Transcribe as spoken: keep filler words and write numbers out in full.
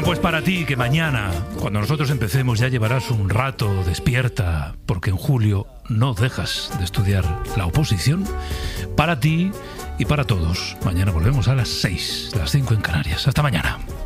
pues para ti, que mañana, cuando nosotros empecemos, ya llevarás un rato despierta, porque en julio no dejas de estudiar la oposición. Para ti y para todos. Mañana volvemos a las seis, las cinco en Canarias. Hasta mañana.